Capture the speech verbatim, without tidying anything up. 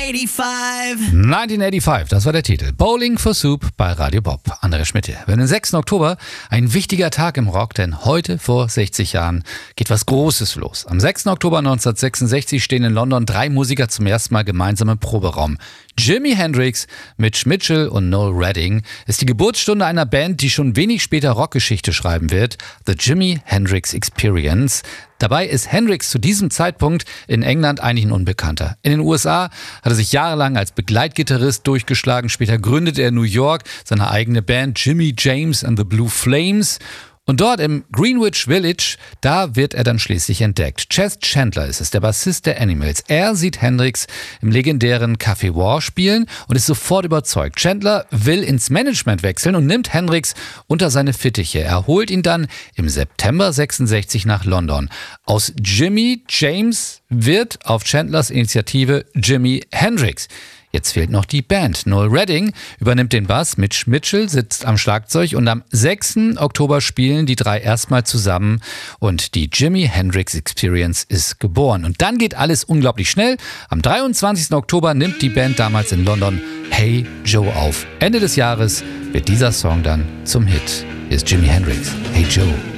neunzehnhundertfünfundachtzig. neunzehnhundertfünfundachtzig, das war der Titel. Bowling for Soup bei Radio Bob. André Schmitte. Wir haben den sechsten Oktober, ein wichtiger Tag im Rock, denn heute vor sechzig Jahren geht was Großes los. Am sechsten Oktober neunzehnhundertsechsundsechzig stehen in London drei Musiker zum ersten Mal gemeinsam im Proberaum. Jimi Hendrix, Mitch Mitchell und Noel Redding ist die Geburtsstunde einer Band, die schon wenig später Rockgeschichte schreiben wird, The Jimi Hendrix Experience. Dabei ist Hendrix zu diesem Zeitpunkt in England eigentlich ein Unbekannter. In den U S A hat er sich jahrelang als Begleitgitarrist durchgeschlagen. Später gründete er in New York seine eigene Band Jimmy James and the Blue Flames. Und dort im Greenwich Village, da wird er dann schließlich entdeckt. Chess Chandler ist es, der Bassist der Animals. Er sieht Hendrix im legendären Café War spielen und ist sofort überzeugt. Chandler will ins Management wechseln und nimmt Hendrix unter seine Fittiche. Er holt ihn dann im September sechsundsechzig nach London. Aus Jimmy James wird auf Chandlers Initiative Jimi Hendrix. Jetzt fehlt noch die Band. Noel Redding übernimmt den Bass, Mitch Mitchell sitzt am Schlagzeug und am sechsten Oktober spielen die drei erstmal zusammen und die Jimi Hendrix Experience ist geboren. Und dann geht alles unglaublich schnell. Am dreiundzwanzigsten Oktober nimmt die Band damals in London Hey Joe auf. Ende des Jahres wird dieser Song dann zum Hit. Hier ist Jimi Hendrix, Hey Joe.